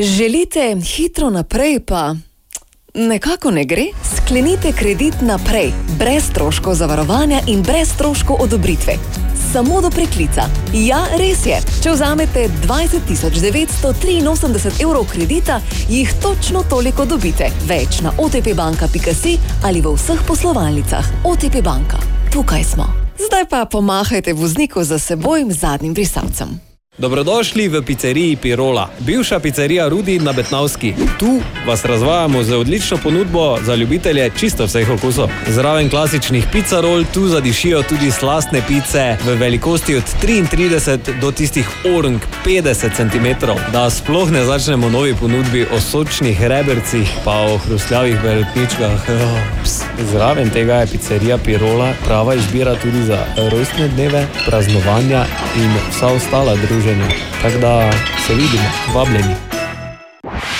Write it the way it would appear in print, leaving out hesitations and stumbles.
Želite hitro naprej, pa nekako ne gre? Sklenite kredit naprej, brez stroškov zavarovanja in brez stroškov odobritve. Samo do preklica. Ja, res je. Če vzamete 20.983 evrov kredita, jih točno toliko dobite. Več na otpbanka.si ali v vseh poslovalnicah. OTP banka. Tukaj smo. Zdaj pa pomahajte vozniku za seboj zadnjim brisalcem. Dobrodošli v pizzeriji Pirola, bivša pizzerija Rudi na Betnavski. Tu vas razvajamo z odlično ponudbo za ljubitelje čisto vseh okusov. Zraven klasičnih pizzarol tu zadišijo tudi slastne pice v velikosti od 33 do tistih orang 50 cm. Da sploh ne začnemo novi ponudbi o sočnih rebercih pa o hrustljavih berutničkah. Zraven tega je pizzerija Pirola prava izbira tudi za rojstne dneve, praznovanja in vsa ostala druženja. Tako da se vidimo, vabljeni.